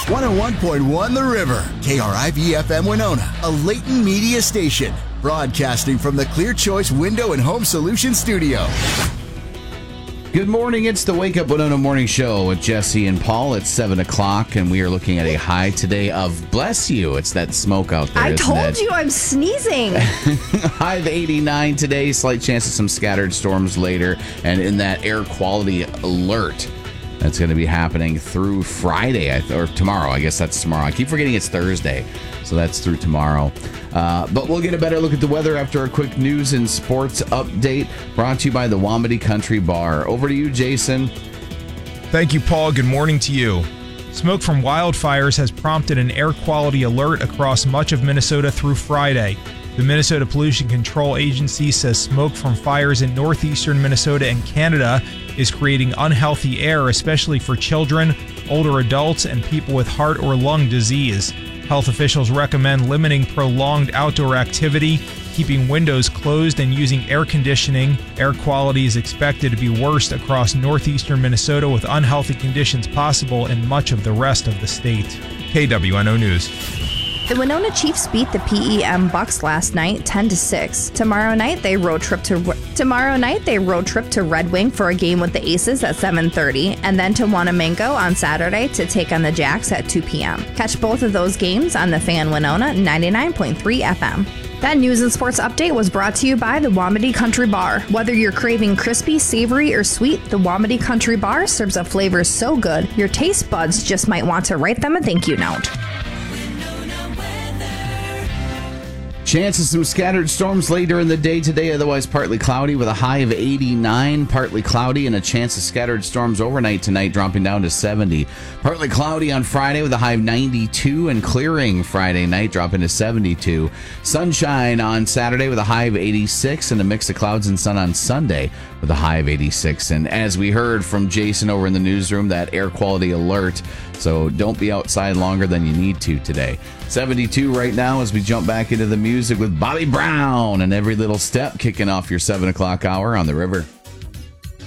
101.1 The River, KRIV-FM Winona, a Layton media station, broadcasting from the Clear Choice Window and Home Solutions Studio. Good morning. It's the Wake Up Winona Morning Show with Jesse and Paul. It's 7 o'clock, and we are looking at a high today of, bless you, it's that smoke out there. I told you I'm sneezing. High of 89 today, slight chance of some scattered storms later, and in that air quality alert that's going to be happening through Friday, or tomorrow. I guess that's tomorrow. I keep forgetting it's Thursday, so that's through tomorrow. But we'll get a better look at the weather after a quick news and sports update brought to you by the Wamedy Country Bar. Over to you, Jason. Thank you, Paul. Good morning to you. Smoke from wildfires has prompted an air quality alert across much of Minnesota through Friday. The Minnesota Pollution Control Agency says smoke from fires in northeastern Minnesota and Canada is creating unhealthy air, especially for children, older adults, and people with heart or lung disease. Health officials recommend limiting prolonged outdoor activity, keeping windows closed, and using air conditioning. Air quality is expected to be worst across northeastern Minnesota, with unhealthy conditions possible in much of the rest of the state. KWNO News. The Winona Chiefs beat the PEM Bucks last night 10-6. Tomorrow night they road trip to Red Wing for a game with the Aces at 7:30, and then to Wanamingo on Saturday to take on the Jacks at 2 p.m. Catch both of those games on the Fan Winona 99.3 FM. That news and sports update was brought to you by the Wamedy Country Bar. Whether you're craving crispy, savory, or sweet, the Wamedy Country Bar serves up flavors so good your taste buds just might want to write them a thank you note. Chance of some scattered storms later in the day today, otherwise partly cloudy with a high of 89. Partly cloudy and a chance of scattered storms overnight tonight, dropping down to 70. Partly cloudy on Friday with a high of 92 and clearing Friday night, dropping to 72. Sunshine on Saturday with a high of 86 and a mix of clouds and sun on Sunday with a high of 86. And as we heard from Jason over in the newsroom, that air quality alert. So don't be outside longer than you need to today. 72 right now as we jump back into the music with Bobby Brown and Every Little Step, kicking off your 7 o'clock hour on the River.